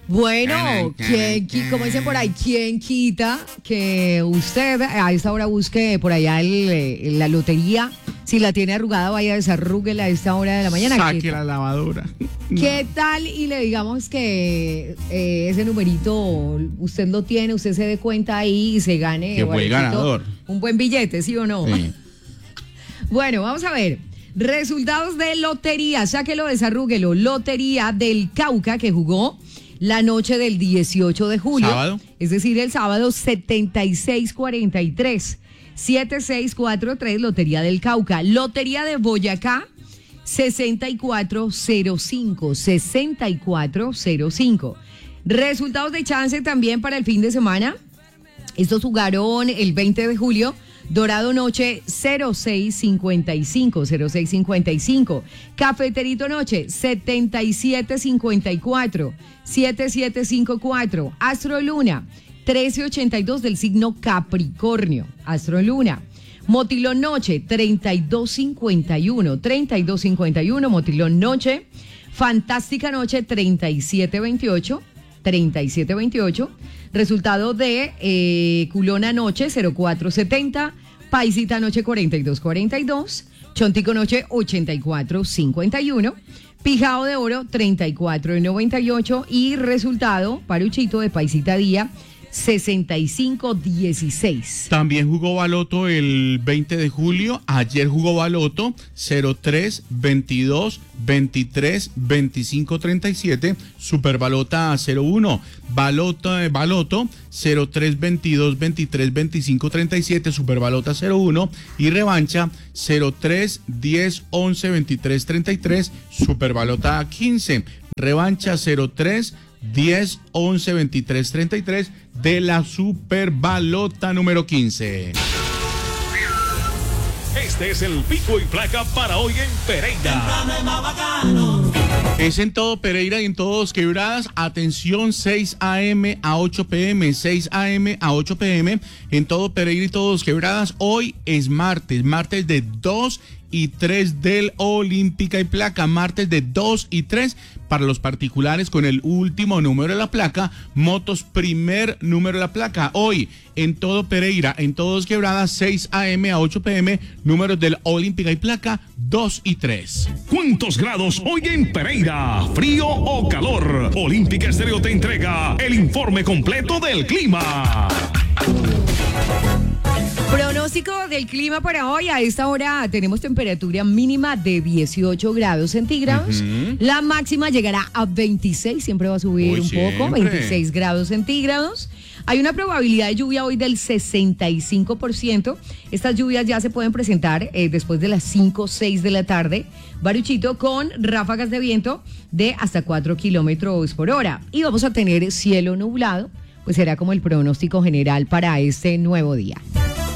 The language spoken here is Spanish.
Bueno, como dicen por ahí, ¿quién quita que usted a esta hora busque por allá la lotería? Si la tiene arrugada, vaya a desarrúguela a esta hora de la mañana. Saque la lavadora. ¿Qué tal? Y le digamos que ese numerito usted lo tiene, usted se dé cuenta ahí y se gane. Que fue ganador. Un buen billete, ¿sí o no? Sí. Bueno, vamos a ver. Resultados de lotería, sáquelo, desarrúguelo. Lotería del Cauca que jugó la noche del 18 de julio. ¿Sábado? Es decir, el sábado 7643. 7643, Lotería del Cauca. Lotería de Boyacá, 6405. 6405. Resultados de chance también para el fin de semana. Estos jugaron el 20 de julio. Dorado Noche 0655, 0655. Cafeterito Noche 7754, 7754. Astro Luna 1382 del signo Capricornio, Astro Luna. Motilón Noche 3251, 3251, Motilón Noche. Fantástica Noche 3728, 3728. Resultado de Culona Noche 0470, Paisita Noche 4242, Chontico Noche 8451, Pijao de Oro 3498 y resultado Paruchito de Paisita Día 6516. También jugó Baloto el 20 de julio. Ayer jugó Baloto 03 22 23 25 37. Superbalota 01. Baloto 03 22 23 25 37. Superbalota 01. Y revancha 03 10 11 23 33. Superbalota 15. Revancha 03 10, 11, 23, 33 de la Superbalota número 15. Este es el pico y placa para hoy en Pereira. Es en todo Pereira y en todos Quebradas. Atención, 6 a.m. a 8 p.m. 6 a.m. a 8 p.m. en todo Pereira y todos Quebradas. Hoy es martes de 2 y 3 del Olímpica y Placa. Martes de 2 y 3 para los particulares con el último número de la placa. Motos, primer número de la placa. Hoy en todo Pereira, en todos Quebradas, 6 a.m. a 8 p.m. Números del Olímpica y Placa 2 y 3. ¿Cuántos grados hoy en Pereira? ¿Frío o calor? Olímpica Estéreo te entrega el informe completo del clima. Pronóstico del clima para hoy. A esta hora tenemos temperatura mínima de 18 grados centígrados. La máxima llegará a 26, siempre va a subir un poco, 26 grados centígrados. Hay una probabilidad de lluvia hoy del 65%. Estas lluvias ya se pueden presentar después de las 5 o 6 de la tarde. Baruchito, con ráfagas de viento de hasta 4 kilómetros por hora. Y vamos a tener cielo nublado, pues será como el pronóstico general para este nuevo día.